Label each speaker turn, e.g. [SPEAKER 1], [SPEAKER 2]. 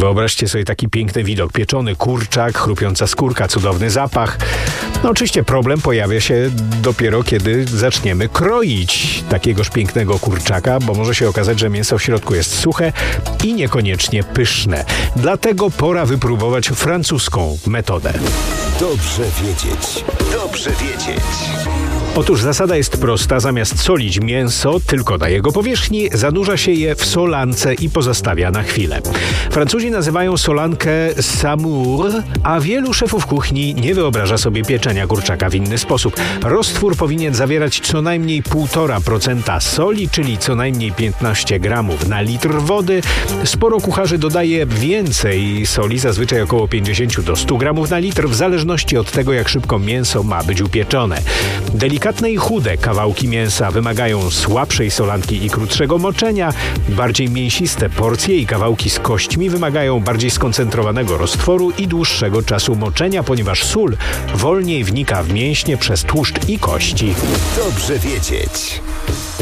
[SPEAKER 1] Wyobraźcie sobie taki piękny widok. Pieczony kurczak, chrupiąca skórka, cudowny zapach. No oczywiście problem pojawia się dopiero, kiedy zaczniemy kroić takiegoż pięknego kurczaka, bo może się okazać, że mięso w środku jest suche i niekoniecznie pyszne. Dlatego pora wypróbować francuską metodę.
[SPEAKER 2] Dobrze wiedzieć. Dobrze wiedzieć.
[SPEAKER 1] Otóż zasada jest prosta. Zamiast solić mięso tylko na jego powierzchni, zanurza się je w solance i pozostawia na chwilę. Francuzi nazywają solankę samour, a wielu szefów kuchni nie wyobraża sobie pieczenia kurczaka w inny sposób. Roztwór powinien zawierać co najmniej 1,5% soli, czyli co najmniej 15 gramów na litr wody. Sporo kucharzy dodaje więcej soli, zazwyczaj około 50 do 100 gramów na litr, w zależności od tego, jak szybko mięso ma być upieczone. Delikatne i chude kawałki mięsa wymagają słabszej solanki i krótszego moczenia. Bardziej mięsiste porcje i kawałki z kośćmi wymagają bardziej skoncentrowanego roztworu i dłuższego czasu moczenia, ponieważ sól wolniej wnika w mięśnie przez tłuszcz i kości.
[SPEAKER 2] Dobrze wiedzieć.